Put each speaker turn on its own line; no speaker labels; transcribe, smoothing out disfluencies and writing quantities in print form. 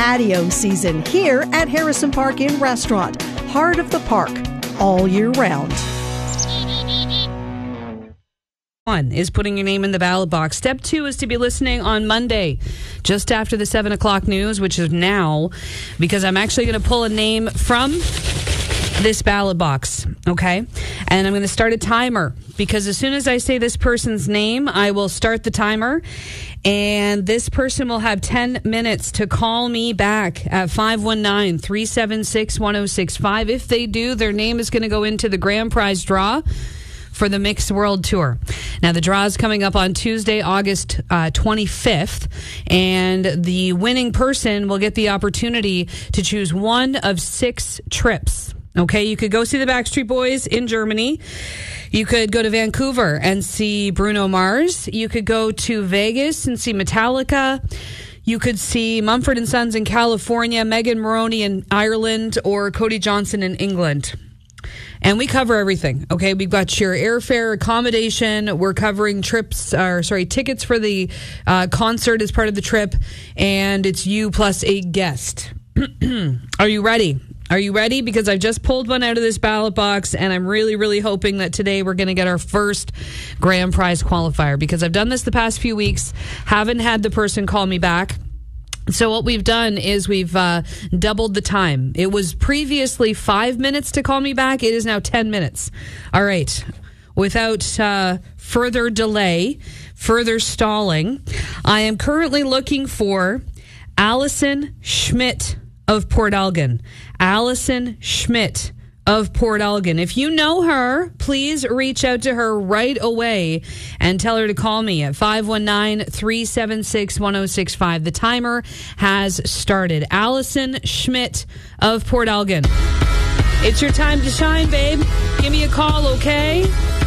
patio season here at Harrison Park Inn Restaurant, heart of the park, all year round.
One is putting your name in the ballot box. Step 2 is to be listening on Monday, just after the 7 o'clock news, which is now, because I'm actually going to pull a name from this ballot box, okay? And I'm going to start a timer, because as soon as I say this person's name, I will start the timer, and this person will have 10 minutes to call me back at 519-376-1065. If they do, their name is going to go into the grand prize draw for the Mixed World Tour. Now, the draw is coming up on Tuesday, August 25th, and the winning person will get the opportunity to choose one of 6 trips. Okay, you could go see the Backstreet Boys in Germany. You could go to Vancouver and see Bruno Mars. You could go to Vegas and see Metallica. You could see Mumford & Sons in California, Megan Moroney in Ireland, or Cody Johnson in England. And we cover everything, okay? We've got your airfare, accommodation. We're covering tickets for the concert as part of the trip. And it's you plus a guest. Are you ready? Are you ready? Because I've just pulled one out of this ballot box, and I'm really, really hoping that today we're going to get our first grand prize qualifier, because I've done this the past few weeks, haven't had the person call me back. So what we've done is we've doubled the time. It was previously 5 minutes to call me back. It is now 10 minutes. All right. Without further delay, further stalling, I am currently looking for Allison Schmidt of Port Elgin. Allison Schmidt of Port Elgin. If you know her, please reach out to her right away and tell her to call me at 519-376-1065. The timer has started. Allison Schmidt of Port Elgin. It's your time to shine, babe. Give me a call, okay?